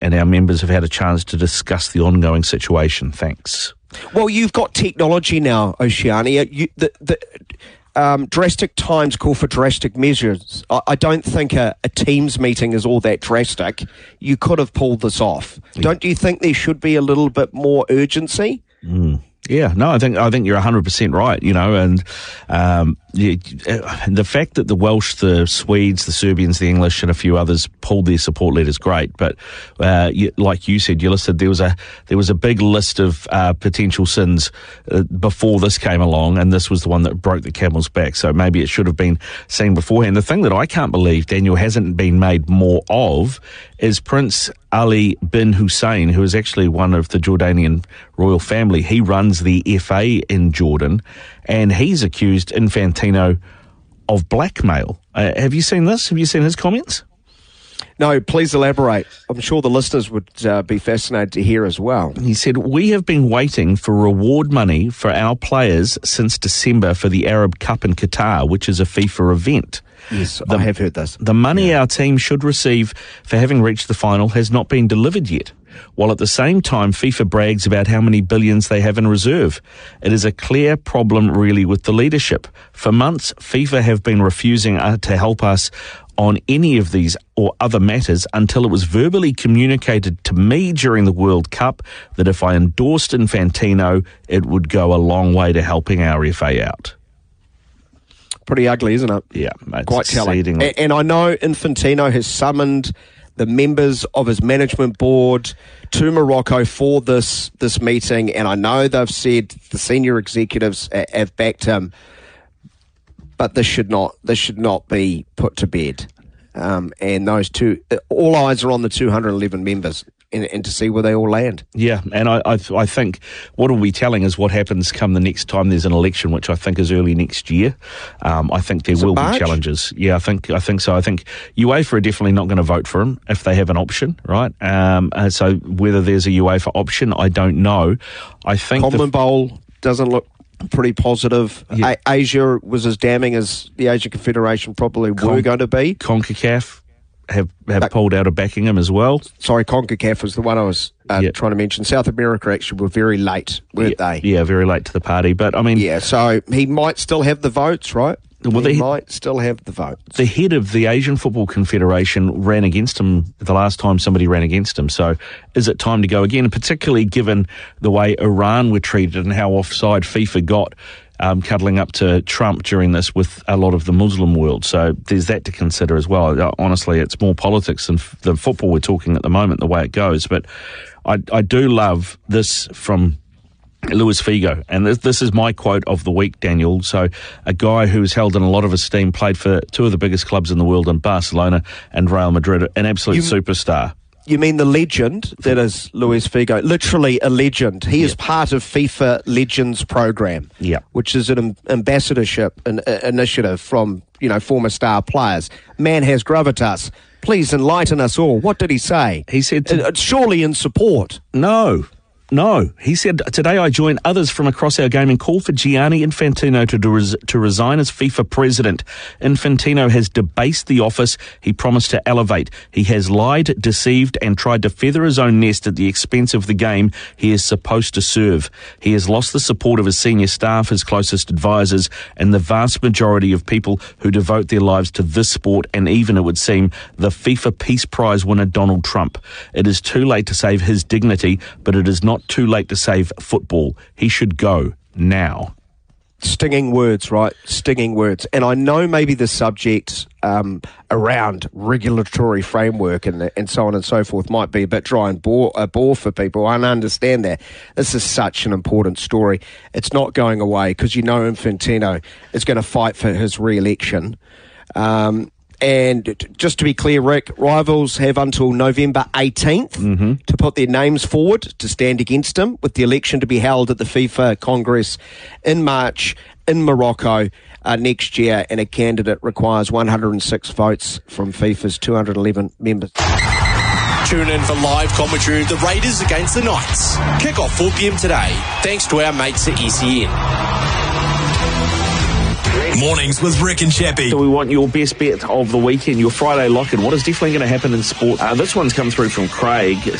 and our members have had a chance to discuss the ongoing situation. Thanks. Well, you've got technology now, Oceania. Drastic times call for drastic measures. I don't think a Teams meeting is all that drastic. You could have pulled this off. Yeah. Don't you think there should be a little bit more urgency? Yeah, no, I think you're 100% right, and the fact that the Welsh, the Swedes, the Serbians, the English and a few others pulled their support letters, great. But like you said, you listed there was a big list of potential sins before this came along, and this was the one that broke the camel's back. So maybe it should have been seen beforehand. The thing that I can't believe, Daniel, hasn't been made more of is Prince Ali bin Hussein, who is actually one of the Jordanian royal family. He runs the FA in Jordan, and he's accused Infantino of blackmail. Have you seen this? Have you seen his comments? No, please elaborate. I'm sure the listeners would be fascinated to hear as well. He said, "We have been waiting for reward money for our players since December for the Arab Cup in Qatar, which is a FIFA event. Yes, I have heard this. The money our team should receive for having reached the final has not been delivered yet, while at the same time FIFA brags about how many billions they have in reserve. It is a clear problem really with the leadership. For months, FIFA have been refusing to help us on any of these or other matters until it was verbally communicated to me during the World Cup that if I endorsed Infantino, it would go a long way to helping our FA out." Pretty ugly, isn't it? Yeah, quite telling. And I know Infantino has summoned the members of his management board to Morocco for this meeting, and I know they've said the senior executives have backed him, but this should not be put to bed. And those two, all eyes are on the 211 members. And to see where they all land. Yeah, and I think what will be telling is what happens come the next time there's an election, which I think is early next year. I think there will be challenges. Yeah, I think so. I think UEFA are definitely not going to vote for him if they have an option, right? So whether there's a UEFA option, I don't know. I think CONMEBOL doesn't look pretty positive. Yeah. Asia was as damning as the Asian Confederation probably were going to be. CONCACAF have pulled out of backing him as well. Sorry, CONCACAF was the one I was trying to mention. South America actually were very late, weren't they? Yeah, very late to the party. But I mean, yeah, so he might still have the votes, right? Well, he might still have the votes. The head of the Asian Football Confederation ran against him the last time somebody ran against him. So is it time to go again, particularly given the way Iran were treated and how offside FIFA got cuddling up to Trump during this with a lot of the Muslim world. So there's that to consider as well. Honestly, it's more politics than the football we're talking at the moment, the way it goes. But I do love this from Luis Figo, and this is my quote of the week, Daniel. So a guy who's held in a lot of esteem, played for two of the biggest clubs in the world in Barcelona and Real Madrid, an absolute superstar. You mean the legend that is Luis Figo? Literally a legend. He is part of FIFA Legends program, which is an ambassadorship initiative from former star players. Man has gravitas. Please enlighten us all. What did he say? He said, surely in support. No, he said, "Today I join others from across our game and call for Gianni Infantino to resign as FIFA president. Infantino has debased the office he promised to elevate. He has lied, deceived and tried to feather his own nest at the expense of the game he is supposed to serve. He has lost the support of his senior staff, his closest advisors and the vast majority of people who devote their lives to this sport, and even, it would seem, the FIFA Peace Prize winner Donald Trump. It is too late to save his dignity, but it is not too late to save football. He should go now." Stinging words, right? Stinging words. And I know maybe the subject around regulatory framework and so on and so forth might be a bit dry and a bore for people. I understand that. This is such an important story. It's not going away because Infantino is going to fight for his re-election. And just to be clear, Rick, rivals have until November 18th to put their names forward to stand against him, with the election to be held at the FIFA Congress in March in Morocco next year. And a candidate requires 106 votes from FIFA's 211 members. Tune in for live commentary of the Raiders against the Knights. Kick off 4 p.m. today, thanks to our mates at ECN. Mornings with Rick and Chappie. So we want your best bet of the weekend, your Friday lock-in. What is definitely going to happen in sport? This one's come through from Craig.